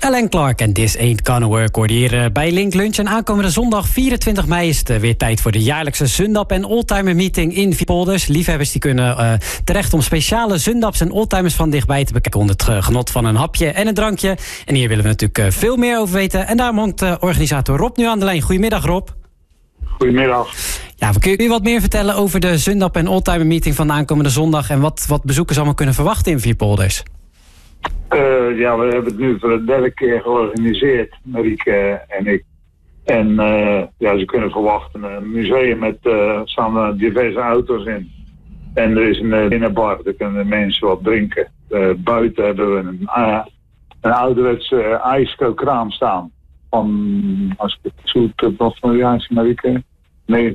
Alain Clark en This Ain't Gonna Work hoorde hier bij Link Lunch. En aankomende zondag 24 mei is het weer tijd voor de jaarlijkse Zundap en Oldtimer Meeting in Vierpolders. Liefhebbers die kunnen terecht om speciale Zundaps en Oldtimers van dichtbij te bekijken onder het genot van een hapje en een drankje. En hier willen we natuurlijk veel meer over weten. En daarom hangt organisator Rob nu aan de lijn. Goedemiddag, Rob. Goedemiddag. Ja, kun je wat meer vertellen over de Zundap en Oldtimer Meeting van de aankomende zondag en wat bezoekers allemaal kunnen verwachten in Vierpolders? We hebben het nu voor de derde keer georganiseerd, Marieke en ik. En ze kunnen verwachten een museum met staan diverse auto's in. En er is een binnenbar, daar kunnen mensen wat drinken. Buiten hebben we een ouderwetse ijskookraam staan. Van, als ik het goed heb, wat voor jaar is Marieke?